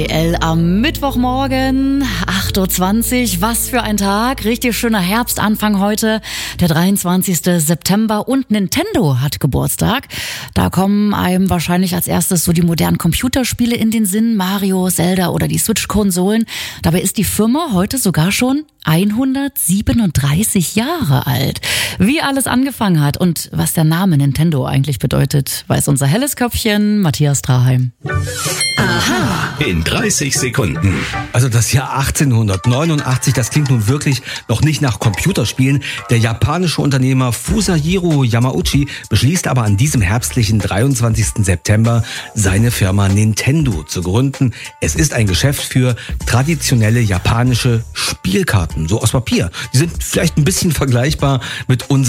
RTL am Mittwochmorgen, 8.20 Uhr. Was für ein Tag. Richtig schöner Herbstanfang heute, der 23. September. Und Nintendo hat Geburtstag. Da kommen einem wahrscheinlich als erstes so die modernen Computerspiele in den Sinn. Mario, Zelda oder die Switch-Konsolen. Dabei ist die Firma heute sogar schon 137 Jahre alt. Wie alles angefangen hat und was der Name Nintendo eigentlich bedeutet, weiß unser helles Köpfchen Matthias Traheim. Aha. In 30 Sekunden. Also das Jahr 1889, das klingt nun wirklich noch nicht nach Computerspielen. Der japanische Unternehmer Fusajiro Yamauchi beschließt aber an diesem herbstlichen 23. September, seine Firma Nintendo zu gründen. Es ist ein Geschäft für traditionelle japanische Spielkarten, so aus Papier. Die sind vielleicht ein bisschen vergleichbar mit unseren